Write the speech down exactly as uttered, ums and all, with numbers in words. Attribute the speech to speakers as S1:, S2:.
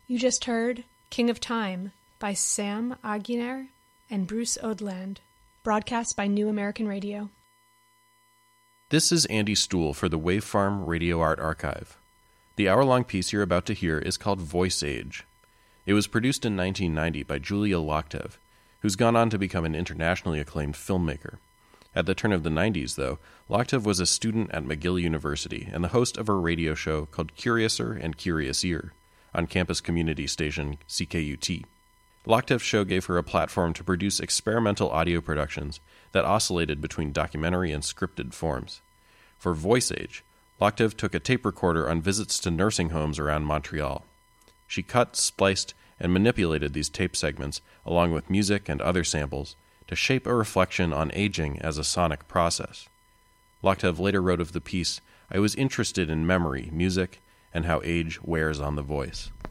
S1: You just heard King of Time by Sam Aguiner and Bruce Odland, broadcast by New American Radio.
S2: This is Andy Stuhl for the Wavefarm Radio Art Archive. The hour-long piece you're about to hear is called Voice Age. It was produced in nineteen ninety by Julia Loktev, who's gone on to become an internationally acclaimed filmmaker. At the turn of the nineties, though, Loktev was a student at McGill University and the host of a radio show called Curiouser and Curiousier on campus community station C K U T. Loktev's show gave her a platform to produce experimental audio productions that oscillated between documentary and scripted forms. For Voice Age, Loktev took a tape recorder on visits to nursing homes around Montreal. She cut, spliced, and manipulated these tape segments, along with music and other samples, to shape a reflection on aging as a sonic process. Loktev later wrote of the piece, "I was interested in memory, music, and how age wears on the voice."